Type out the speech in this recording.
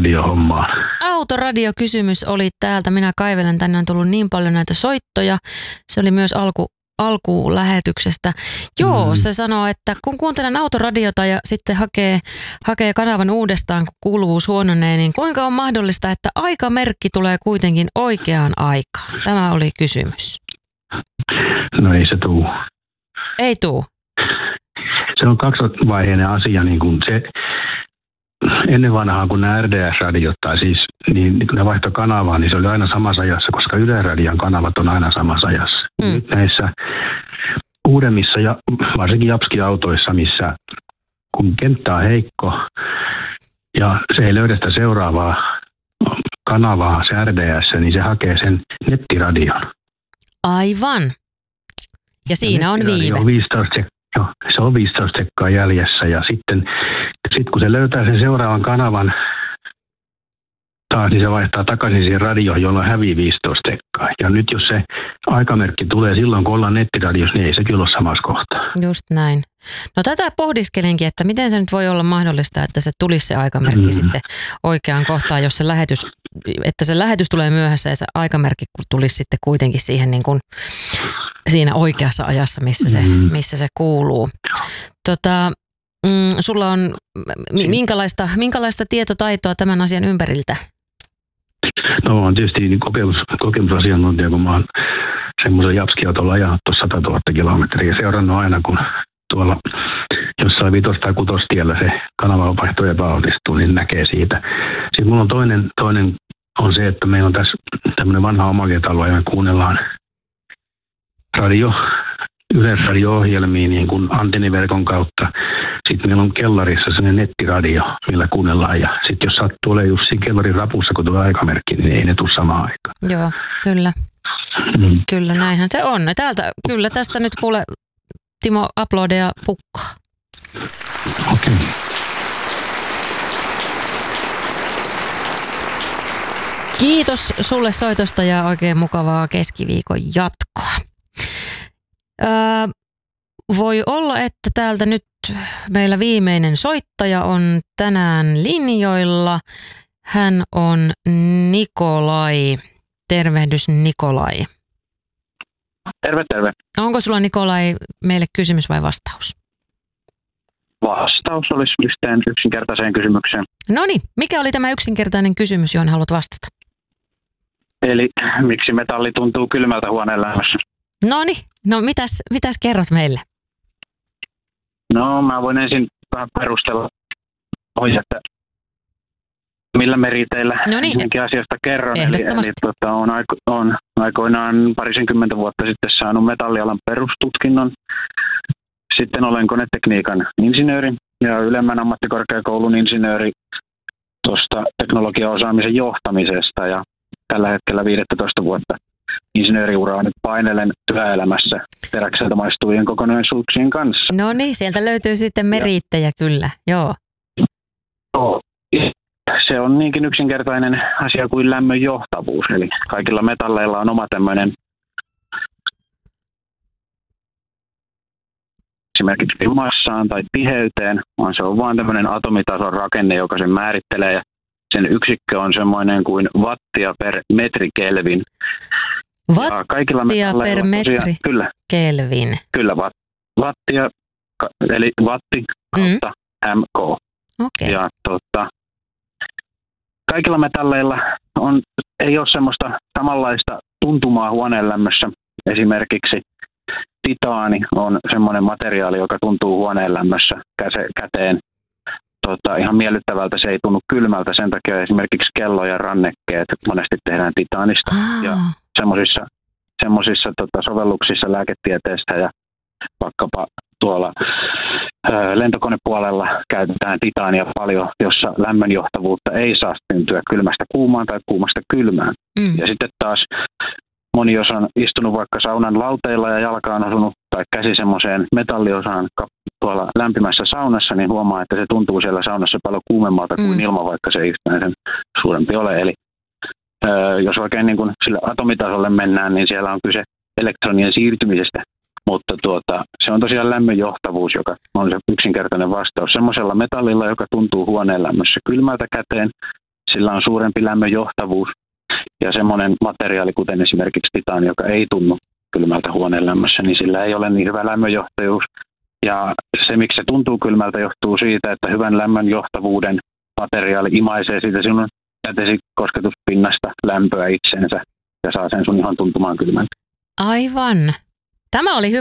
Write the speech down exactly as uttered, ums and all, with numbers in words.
autoradiohommaan. Autoradiokysymys oli täältä. Minä kaivelen. Tänne on tullut niin paljon näitä soittoja. Se oli myös alku, alkulähetyksestä. Joo, mm. se sanoo, että kun kuuntelen autoradiota ja sitten hakee, hakee kanavan uudestaan, kun kuuluvuus huononee, niin kuinka on mahdollista, että aikamerkki tulee kuitenkin oikeaan aikaan? Tämä oli kysymys. No ei se tuu. Ei tuu. Se on kaksivaiheinen asia, niin kuin se ennen vanhaa, kun nämä R D S-radiot, tai siis niin, kun ne vaihtoi kanavaa, niin se oli aina samassa ajassa, koska Yle-radion kanavat on aina samassa ajassa. Mm. Nyt näissä uudemmissa, ja varsinkin Japski-autoissa, missä kun kenttä on heikko, ja se ei löydä sitä seuraavaa kanavaa, se R D S, niin se hakee sen nettiradion. Aivan. Ja siinä ja on viive. On viisitoista sek- se on viisitoista sekkaa jäljessä, ja sitten sit kun se löytää sen seuraavan kanavan taas, niin se vaihtaa takaisin siihen radioon, jolloin hävii viisitoista sekkaa. Ja nyt jos se aikamerkki tulee silloin, kun ollaan nettiradiossa, niin ei se kyllä ole samassa kohtaa. Just näin. No tätä pohdiskelinkin, että miten se nyt voi olla mahdollista, että se tulisi se aikamerkki mm. sitten oikeaan kohtaan, jos se lähetys, että se lähetys tulee myöhässä ja se aikamerkki tulisi sitten kuitenkin siihen niin kuin siinä oikeassa ajassa, missä se, mm. missä se kuuluu. Tota, mm, sulla on minkälaista, minkälaista tietotaitoa tämän asian ympäriltä? No on tietysti kokemus, kokemusasiantuntija, kun mä oon semmoisen Japski-autolla ajanut tuossa sata tuhatta kilometriä ja seurannut aina, kun tuolla jossain vitos- tai kutostiellä se kanavavaihto epäonnistuu, niin näkee siitä. Sitten mulla on toinen, toinen on se, että meillä on tässä tämmöinen vanha omakotitalo ja me kuunnellaan radio, yleisradio-ohjelmia niin kuin antenniverkon kautta. Sitten meillä on kellarissa sellainen nettiradio, millä kuunnellaan. Ja sitten jos sattuu olemaan just siinä kellarin rapussa, kun tulee aikamerkki, niin ei ne tule samaan aikaan. Joo, kyllä. Mm. Kyllä, näinhän se on. Täältä, kyllä tästä nyt kuule Timo uploadeja pukkaa. Okei. Okay. Kiitos sulle soitosta ja oikein mukavaa keskiviikon jatkoa. Öö, voi olla, että täältä nyt meillä viimeinen soittaja on tänään linjoilla. Hän on Nikolai. Tervehdys Nikolai. Terve, terve. Onko sulla Nikolai meille kysymys vai vastaus? Vastaus olisi yhteen yksinkertaiseen kysymykseen. Noniin, mikä oli tämä yksinkertainen kysymys, johon haluat vastata? Eli miksi metalli tuntuu kylmältä huoneen lämmössä? Noniin, no mitäs, mitäs kerrot meille? No mä voin ensin vähän perustella, että millä meriteillä ensinnäkin asiasta kerron. Eli, eli tota, on, aiko, on aikoinaan parisenkymmentä vuotta sitten saanut metallialan perustutkinnon. Sitten olen konetekniikan insinööri ja ylemmän ammattikorkeakoulun insinööri tuosta teknologiaosaamisen johtamisesta. Ja tällä hetkellä viisitoista vuotta insinööriuraa nyt painelen työelämässä teräkseltä maistuvien kokonaisuuksien kanssa. No niin, sieltä löytyy sitten meriittejä kyllä, joo. Joo. Se on niinkin yksinkertainen asia kuin lämmön johtavuus, eli kaikilla metalleilla on oma tämmöinen esimerkiksi massaan tai tiheyteen, vaan se on vaan tämmöinen atomitason rakenne, joka sen määrittelee, ja sen yksikkö on semmoinen kuin wattia per metri kelvin. Wattia per metri tosiaan, kyllä, kelvin. Kyllä, wattia, eli watti kautta mm. mk. Okay. Ja tota, kaikilla metalleilla on, ei ole semmoista samanlaista tuntumaa huoneen lämmössä. Esimerkiksi titaani on semmoinen materiaali, joka tuntuu huoneen lämmössä käse, käteen. Tota, ihan miellyttävältä, se ei tunnu kylmältä, sen takia esimerkiksi kello ja rannekkeet monesti tehdään titaanista. Ah. Ja semmoisissa semmoisissa tota, sovelluksissa lääketieteestä ja vaikkapa tuolla ö, lentokonepuolella käytetään titaania paljon, jossa lämmönjohtavuutta ei saa syntyä kylmästä kuumaan tai kuumasta kylmään. Mm. Ja sitten taas moni, jos on istunut vaikka saunan lauteilla ja jalka on osunut tai käsi semmoiseen metalliosaan tuolla lämpimässä saunassa, niin huomaa, että se tuntuu siellä saunassa paljon kuumemmalta mm. kuin ilma, vaikka se ei yhtään sen suurempi ole. Eli ö, jos oikein niin kuin sille atomitasolle mennään, niin siellä on kyse elektronien siirtymisestä. Mutta tuota, se on tosiaan lämmönjohtavuus, joka on se yksinkertainen vastaus. Semmoisella metallilla, joka tuntuu huoneen lämmössä kylmältä käteen, sillä on suurempi lämmönjohtavuus ja semmoinen materiaali, kuten esimerkiksi titaani, joka ei tunnu kylmältä huoneen lämmössä, niin sillä ei ole niin hyvä lämmönjohtajuus. Ja se, miksi se tuntuu kylmältä, johtuu siitä, että hyvän lämmönjohtavuuden materiaali imaisee siitä sinun kätesikosketuspinnasta lämpöä itsensä ja saa sen sun ihon tuntumaan kylmältä. Aivan. Tämä oli hyvä.